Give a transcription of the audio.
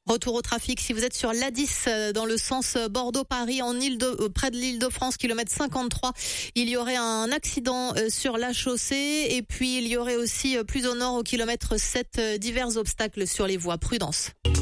Retour au trafic, si vous êtes sur l'A10 dans le sens Bordeaux-Paris, près de l'Île-de-France, kilomètre 53, il y aurait un accident sur la chaussée et puis il y aurait aussi plus au nord au kilomètre 7 divers obstacles sur les voies. Prudence.